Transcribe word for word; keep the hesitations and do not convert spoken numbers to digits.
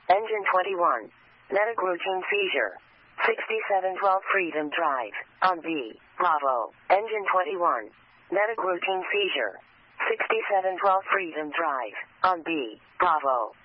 Engine twenty-one. Medic routine seizure. sixty-seven twelve Freedom Drive. On B. Bravo. Engine twenty-one. Medic routine seizure. sixty-seven twelve Freedom Drive. On B. Bravo.